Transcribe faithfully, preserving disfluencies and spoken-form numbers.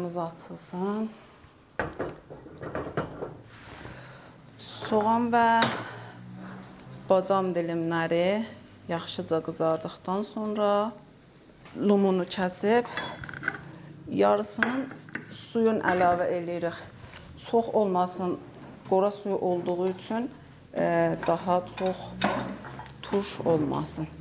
Yağımız açılsın. Soğan və badam dilimləri yaxşıca qızardıqdan sonra limonu kəsib yarısının suyun əlavə edirik. Çox olmasın, qora suyu olduğu üçün e, daha çox turş olmasın.